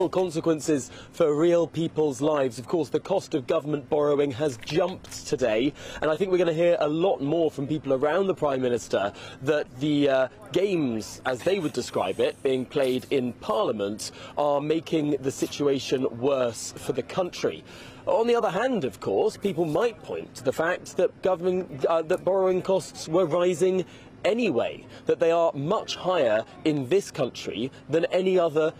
Consequences for real people's lives. Of course, the cost of government borrowing has jumped today, and I think we're going to hear a lot more from people around the Prime Minister that the games, as they would describe it, being played in Parliament are making the situation worse for the country. On the other hand, of course, people might point to the fact that that borrowing costs were rising anyway, that they are much higher in this country than any other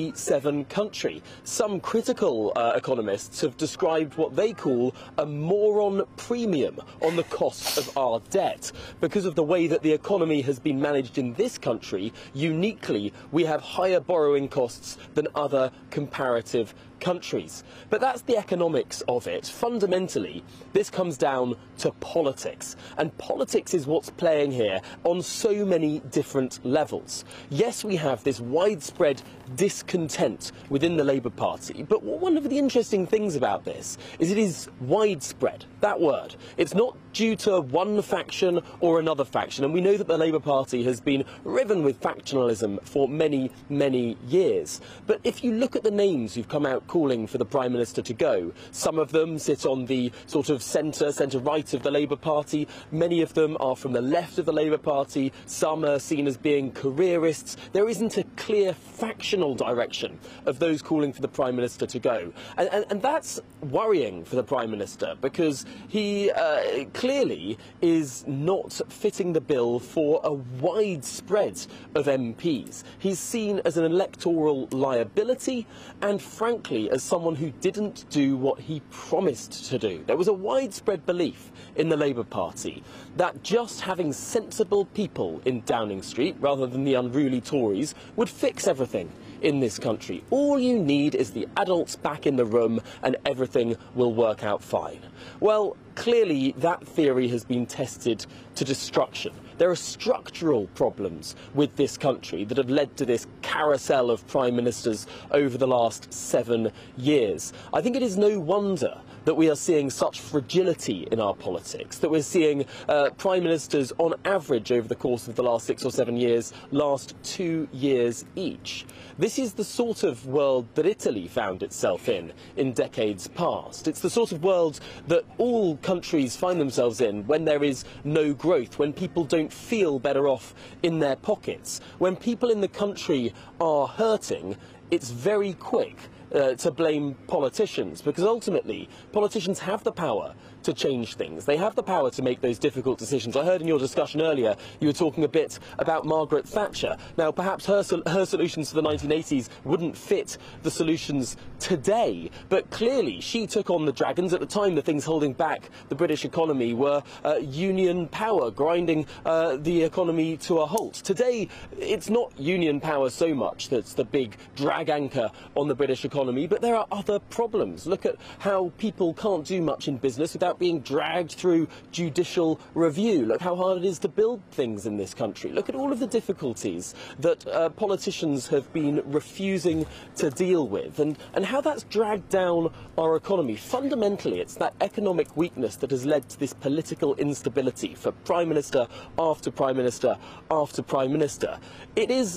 G7 country. Some critical economists have described what they call a moron premium on the cost of our debt. Because of the way that the economy has been managed in this country, uniquely, we have higher borrowing costs than other comparative countries. But that's the economics of it. Fundamentally, this comes down to politics. And politics is what's playing here on so many different levels. Yes, we have this widespread discontent within the Labour Party, but one of the interesting things about this is it is widespread, that word. It's not due to one faction or another faction, and we know that the Labour Party has been riven with factionalism for many, many years. But if you look at the names who've come out calling for the Prime Minister to go, some of them sit on the sort of centre-right of the Labour Party, many of them are from the left of the Labour Party, some are seen as being careerists. There isn't a clear factional direction of those calling for the Prime Minister to go. And that's worrying for the Prime Minister, because he clearly is not fitting the bill for a widespread of MPs. He's seen as an electoral liability and, frankly, as someone who didn't do what he promised to do. There was a widespread belief in the Labour Party that just having sensible people in Downing Street, rather than the unruly Tories, would fix everything in this country. All you need is the adults back in the room and everything will work out fine. Well, clearly that theory has been tested to destruction. There are structural problems with this country that have led to this carousel of prime ministers over the last 7 years. I think it is no wonder that we are seeing such fragility in our politics, that we're seeing prime ministers on average over the course of the last 6 or 7 years last 2 years each. This is the sort of world that Italy found itself in decades past. It's the sort of world that all countries find themselves in when there is no growth, when people don't feel better off in their pockets. When people in the country are hurting, it's very quick to blame politicians, because ultimately politicians have the power to change things. They have the power to make those difficult decisions. I heard in your discussion earlier you were talking a bit about Margaret Thatcher. Now, perhaps her solutions to the 1980s wouldn't fit the solutions today, but clearly she took on the dragons. At the time, the things holding back the British economy were union power, grinding the economy to a halt. Today, it's not union power so much that's the big drag anchor on the British economy, but there are other problems. Look at how people can't do much in business without being dragged through judicial review. Look how hard it is to build things in this country. Look at all of the difficulties that politicians have been refusing to deal with, and how that's dragged down our economy. Fundamentally, it's that economic weakness that has led to this political instability for Prime Minister after Prime Minister after Prime Minister. It is,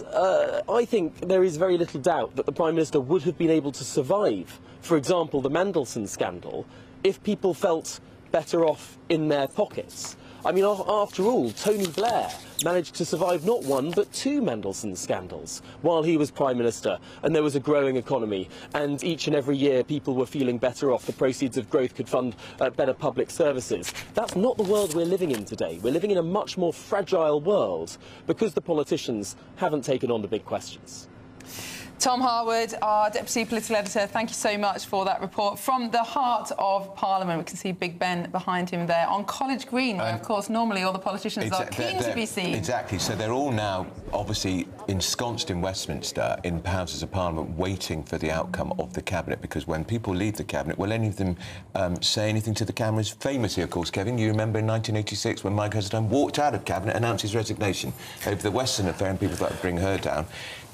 I think, there is very little doubt that the Prime Minister would have been able to survive, for example, the Mandelson scandal, if people felt better off in their pockets. I mean, after all, Tony Blair managed to survive not one but 2 Mandelson scandals while he was Prime Minister, and there was a growing economy, and each and every year people were feeling better off. The proceeds of growth could fund better public services. That's not the world we're living in today. We're living in a much more fragile world because the politicians haven't taken on the big questions. Tom Harwood, our Deputy Political Editor, thank you so much for that report from the heart of Parliament. We can see Big Ben behind him there on College Green, where, of course, normally all the politicians are keen to be seen. Exactly. So they're all now, obviously, ensconced in Westminster, in Houses of Parliament, waiting for the outcome of the Cabinet, because when people leave the Cabinet, will any of them say anything to the cameras? Famously, of course, Kevin, you remember in 1986 when Mike Heseltine walked out of Cabinet, announced his resignation over the Western affair, and people thought to bring her down.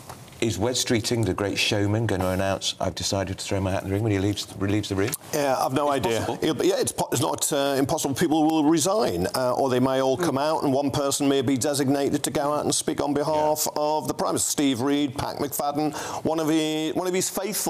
Is Wes Streeting, the great showman, going to announce, "I've decided to throw my hat in the ring" when he relieves the ring? Yeah, I've no idea. Yeah, it's not impossible. People will resign, or they may all come out, and one person may be designated to go out and speak on behalf of the Prime Minister. Steve Reid, Pat McFadden, one of his faithful.